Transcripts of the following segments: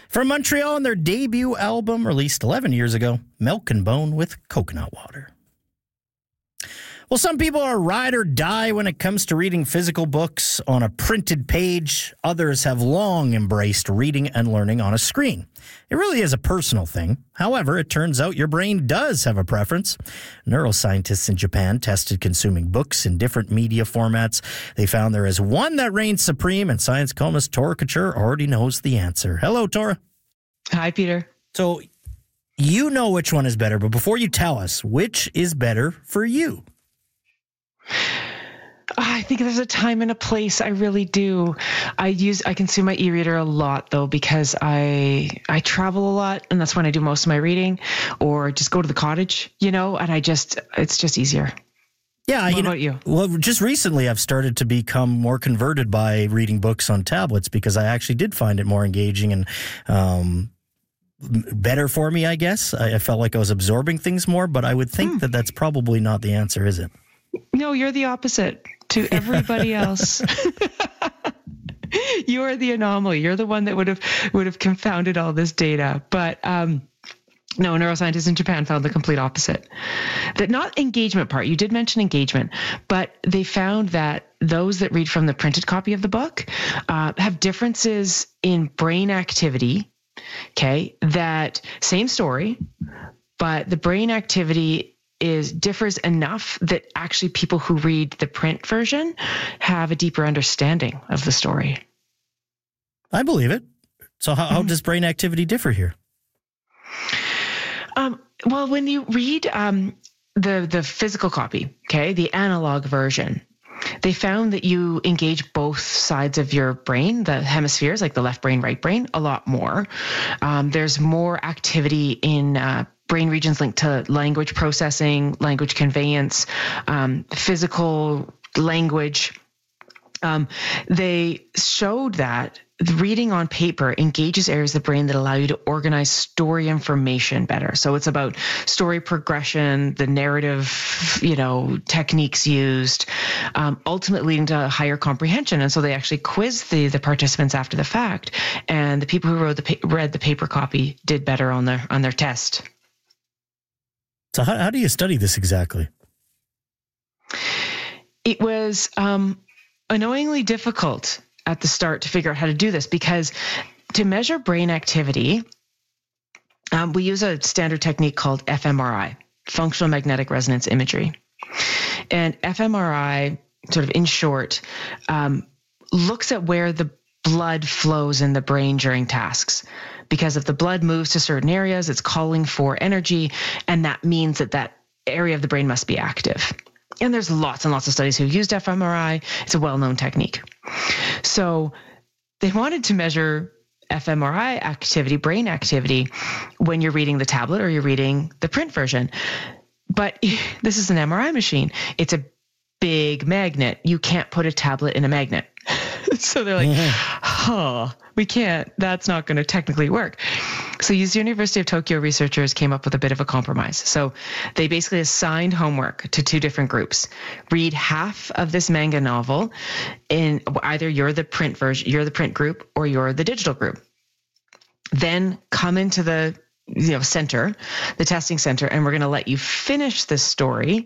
From Montreal and their debut album released 11 years ago, Milk and Bone with Coconut Water. Well, some people are ride or die when it comes to reading physical books on a printed page. Others have long embraced reading and learning on a screen. It really is a personal thing. However, it turns out your brain does have a preference. Neuroscientists in Japan tested consuming books in different media formats. They found there is one that reigns supreme, and science columnist Tora Couture already knows the answer. Hello, Tora. Hi, Peter. So you know which one is better, but before you tell us, which is better for you? I think there's a time and a place. I really do. I consume my e-reader a lot though, because I travel a lot, and that's when I do most of my reading, or just go to the cottage, and it's just easier. Yeah. What about you? Well, just recently I've started to become more converted by reading books on tablets because I actually did find it more engaging and, better for me, I guess. I felt like I was absorbing things more, but I would think that that's probably not the answer, is it? No, you're the opposite to everybody else. You are the anomaly. You're the one that would have confounded all this data. But no, neuroscientists in Japan found the complete opposite. That not engagement part. You did mention engagement, but they found that those that read from the printed copy of the book have differences in brain activity. Okay, that same story, but the brain activity differs enough that actually people who read the print version have a deeper understanding of the story. I believe it. So how does brain activity differ here? Well, when you read the physical copy, okay, the analog version, they found that you engage both sides of your brain, the hemispheres, like the left brain, right brain, a lot more. There's more activity in brain regions linked to language processing, language conveyance, physical language. They showed that the reading on paper engages areas of the brain that allow you to organize story information better. So it's about story progression, the narrative, techniques used, ultimately leading to higher comprehension. And so they actually quizzed the participants after the fact, and the people who read the paper copy did better on their test. So how do you study this exactly? It was annoyingly difficult at the start to figure out how to do this, because to measure brain activity, we use a standard technique called fMRI, functional magnetic resonance imagery. And fMRI, sort of in short, looks at where the blood flows in the brain during tasks. Because if the blood moves to certain areas, it's calling for energy, and that means that area of the brain must be active. And there's lots and lots of studies who've used fMRI. It's a well-known technique. So they wanted to measure fMRI activity, brain activity, when you're reading the tablet or you're reading the print version. But this is an MRI machine. It's a big magnet. You can't put a tablet in a magnet. So they're like, we can't. That's not going to technically work. So University of Tokyo researchers came up with a bit of a compromise. So they basically assigned homework to two different groups. Read half of this manga novel in either you're the print version, you're the print group, or you're the digital group. Then come into the center, the testing center, and we're going to let you finish this story.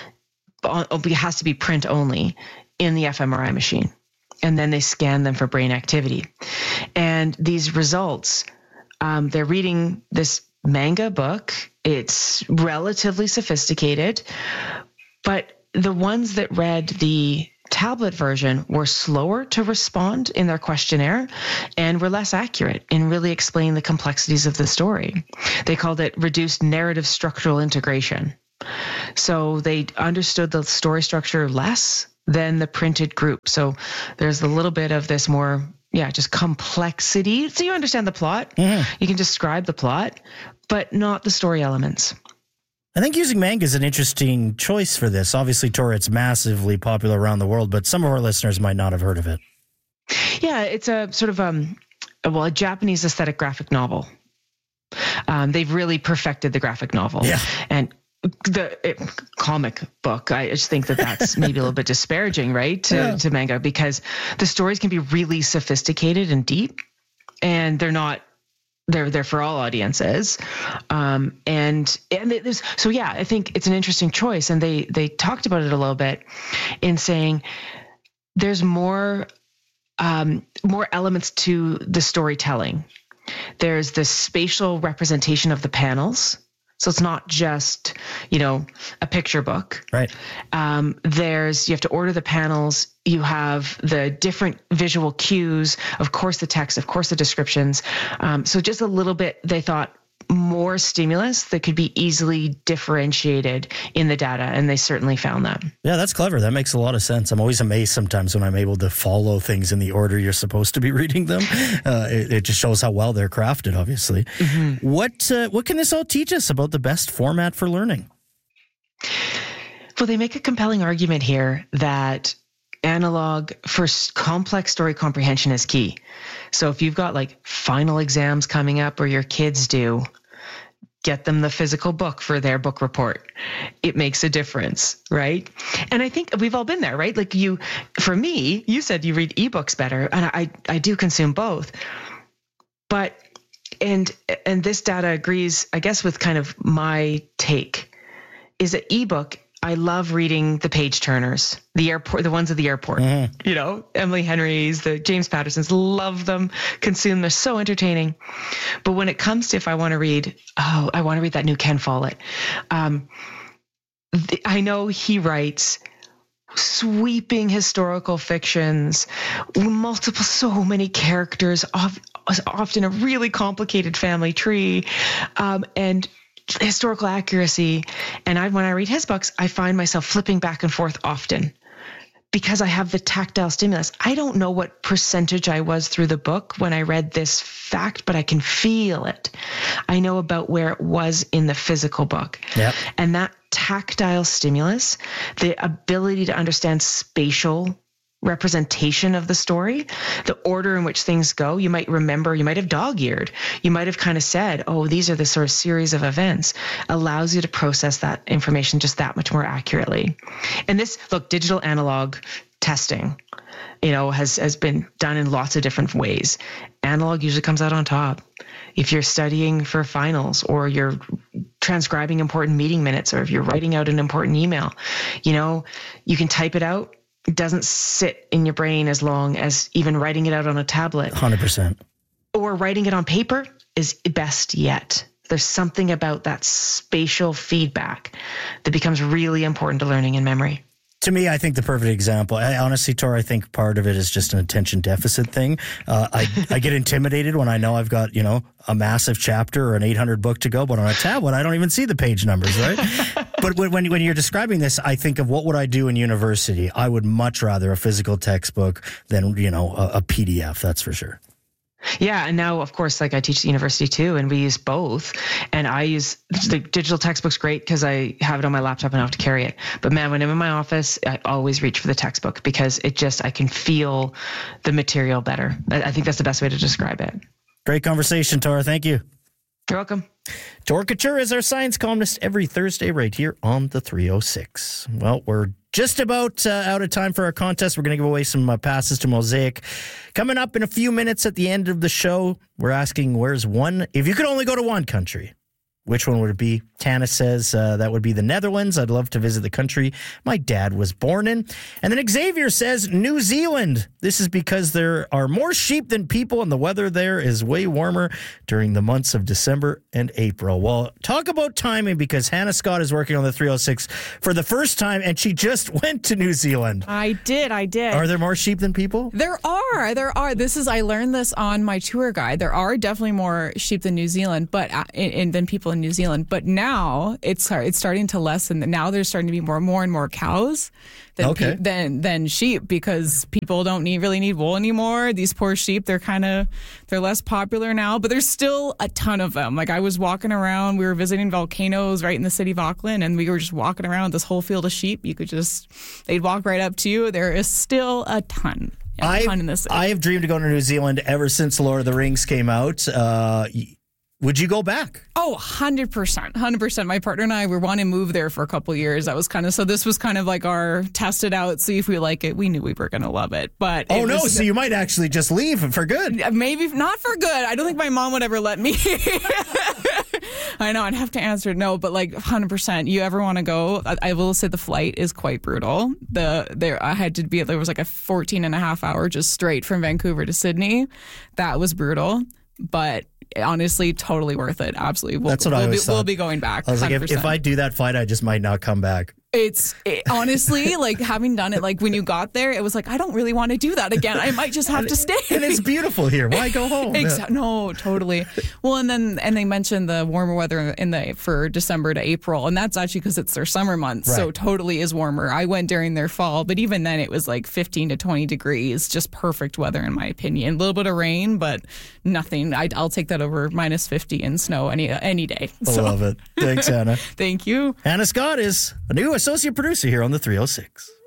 It has to be print only in the fMRI machine. And then they scan them for brain activity. And these results, they're reading this manga book. It's relatively sophisticated, but the ones that read the tablet version were slower to respond in their questionnaire and were less accurate in really explaining the complexities of the story. They called it reduced narrative structural integration. So they understood the story structure less than the printed group. So there's a little bit of this more, just complexity. So you understand the plot. Mm-hmm. You can describe the plot, but not the story elements. I think using manga is an interesting choice for this. Obviously, Tora, it's massively popular around the world, but some of our listeners might not have heard of it. Yeah, it's a sort of a Japanese aesthetic graphic novel. They've really perfected the graphic novel. Yeah. And the comic book, I just think that's maybe a little bit disparaging, right, to manga, because the stories can be really sophisticated and deep, and they're not they're for all audiences. And there's, so yeah, I think it's an interesting choice. And they talked about it a little bit in saying there's more elements to the storytelling. There's the spatial representation of the panels. So it's not just, a picture book. Right. You have to order the panels. You have the different visual cues, of course, the text, of course, the descriptions. So just a little bit, they thought, more stimulus that could be easily differentiated in the data. And they certainly found that. Yeah, that's clever. That makes a lot of sense. I'm always amazed sometimes when I'm able to follow things in the order you're supposed to be reading them. It just shows how well they're crafted, obviously. Mm-hmm. What can this all teach us about the best format for learning? Well, they make a compelling argument here that analog for complex story comprehension is key. So if you've got like final exams coming up or your kids do, get them the physical book for their book report. It makes a difference, right? And I think we've all been there, right? Like for me, you said you read ebooks better, and I do consume both. But and this data agrees, I guess, with kind of my take, is that ebook, I love reading the page turners, the ones at the airport, Emily Henry's, the James Patterson's, love them, consume. They're so entertaining. But when it comes to if I want to read that new Ken Follett, I know he writes sweeping historical fictions, so many characters, often a really complicated family tree, and historical accuracy. And when I read his books, I find myself flipping back and forth often because I have the tactile stimulus. I don't know what percentage I was through the book when I read this fact, but I can feel it. I know about where it was in the physical book. Yep. And that tactile stimulus, the ability to understand spatial representation of the story, the order in which things go. You might remember, you might have dog-eared. You might have kind of said, oh, these are the sort of series of events, allows you to process that information just that much more accurately. And this, digital analog testing, has been done in lots of different ways. Analog usually comes out on top. If you're studying for finals or you're transcribing important meeting minutes, or if you're writing out an important email, you can type it out. It doesn't sit in your brain as long as even writing it out on a tablet. 100%. Or writing it on paper is best yet. There's something about that spatial feedback that becomes really important to learning and memory. To me, I think the perfect example, honestly, Tor, I think part of it is just an attention deficit thing. I get intimidated when I know I've got, a massive chapter or an 800 book to go, but on a tablet, I don't even see the page numbers, right? But when you're describing this, I think of what would I do in university? I would much rather a physical textbook than, a PDF, that's for sure. Yeah. And now, of course, I teach at the university too, and we use both. And I use the digital textbook's great because I have it on my laptop and I don't have to carry it. But man, when I'm in my office, I always reach for the textbook because I can feel the material better. I think that's the best way to describe it. Great conversation, Tor. Thank you. You're welcome. Tor Couture is our science columnist every Thursday right here on the 306. Well, we're just about out of time for our contest. We're going to give away some passes to Mosaic. Coming up in a few minutes at the end of the show, we're asking if you could only go to one country, which one would it be? Tana says that would be the Netherlands. I'd love to visit the country my dad was born in. And then Xavier says New Zealand. This is because there are more sheep than people and the weather there is way warmer during the months of December and April. Well, talk about timing, because Hannah Scott is working on the 306 for the first time and she just went to New Zealand. I did. Are there more sheep than people? There are. I learned this on my tour guide. There are definitely more sheep than New Zealand, but than people in New Zealand. But now it's starting to lessen. Now there's starting to be more and more cows than sheep, because people don't really need wool anymore. These poor sheep, they're less popular now, but there's still a ton of them. I was walking around, we were visiting volcanoes right in the city of Auckland, and we were just walking around this whole field of sheep. They'd walk right up to you. There is still a ton. I have dreamed of going to New Zealand ever since Lord of the Rings came out. Would you go back? Oh, 100%. 100%. My partner and I were wanting to move there for a couple of years. That was so this was kind of like our test it out, see if we like it. We knew we were going to love it. But so you might actually just leave for good. Maybe not for good. I don't think my mom would ever let me. I know, I'd have to answer no, but like 100%. You ever want to go? I will say the flight is quite brutal. There was like a 14 and a half hour just straight from Vancouver to Sydney. That was brutal, but honestly, totally worth it. Absolutely. That's what I always thought. We'll be going back. I was 100%. Like, if I do that flight, I just might not come back. Honestly, like having done it, like when you got there, it was like, I don't really want to do that again. I might just have to stay. And it's beautiful here. Why go home? No, totally. Well, and they mentioned the warmer weather for December to April, and that's actually because it's their summer months, right. So totally is warmer. I went during their fall, but even then it was like 15 to 20 degrees, just perfect weather in my opinion. A little bit of rain, but nothing. I'll take that over minus 50 and snow any day. I love it. Thanks, Hannah. Thank you. Hannah Scott is a new associate producer here on the 306.